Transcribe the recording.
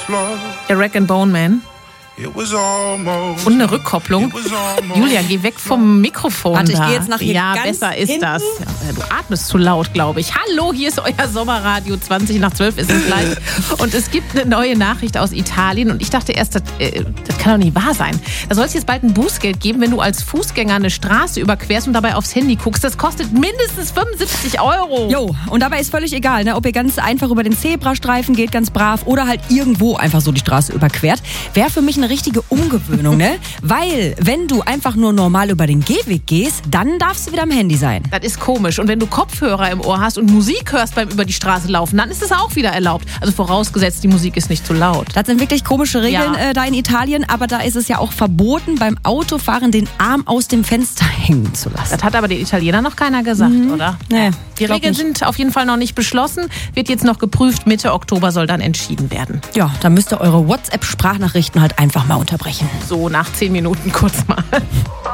Der Rag and Bone Man. Und eine Rückkopplung. Julia, geh weg vom Mikrofon. Warte, ich gehe jetzt nach hier Ja, ganz besser ist hinten. das. Ja, du atmest zu laut, glaube ich. Hallo, hier ist euer Sommerradio. 20 nach 12 ist es gleich. Und es gibt eine neue Nachricht aus Italien. Und ich dachte erst, das kann doch nicht wahr sein. Da soll es jetzt bald ein Bußgeld geben, wenn du als Fußgänger eine Straße überquerst und dabei aufs Handy guckst. Das kostet mindestens 75 €. Jo, und dabei ist völlig egal, ne, ob ihr ganz einfach über den Zebrastreifen geht, ganz brav, oder halt irgendwo einfach so die Straße überquert. Wäre für mich eine richtige Umgewöhnung, ne? Weil, wenn du einfach nur normal über den Gehweg gehst, dann darfst du wieder am Handy sein. Das ist komisch. Und wenn du Kopfhörer im Ohr hast und Musik hörst beim über die Straße laufen, dann ist es auch wieder erlaubt. Also vorausgesetzt, die Musik ist nicht zu laut. Das sind wirklich komische Regeln da in Italien, aber da ist es ja auch verboten, beim Autofahren den Arm aus dem Fenster hängen zu lassen. Das hat aber den Italienern noch keiner gesagt, oder? Nee, Die Regeln sind auf jeden Fall noch nicht beschlossen, wird jetzt noch geprüft. Mitte Oktober soll dann entschieden werden. Ja, dann müsst ihr eure WhatsApp-Sprachnachrichten halt einfach mal unterbrechen. So nach 10 Minuten kurz mal.